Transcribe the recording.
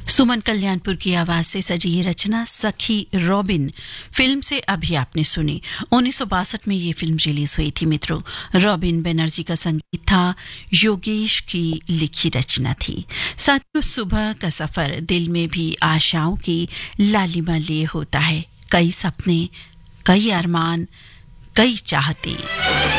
सुमन कल्याणपुर की आवाज से सजी ये रचना सखी रॉबिन फिल्म से अभी आपने सुनी। 1962 में ये फिल्म रिलीज हुई थी मित्रों। रॉबिन बनर्जी का संगीत था, योगेश की लिखी रचना थी। साथियों, सुबह का सफर दिल में भी आशाओं की लालिमा लिए होता है। कई सपने, कई अरमान, कई चाहते।